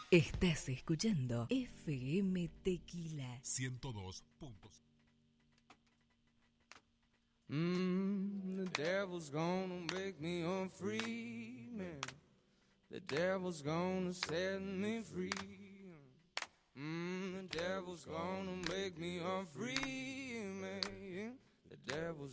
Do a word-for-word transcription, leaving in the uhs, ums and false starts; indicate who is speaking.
Speaker 1: Estás escuchando F M Tequila
Speaker 2: ciento dos puntos.
Speaker 3: Mm, the devil's gonna make me a free man. The devil's gonna set me free. Mm, the devil's gonna make me a free man. The devil's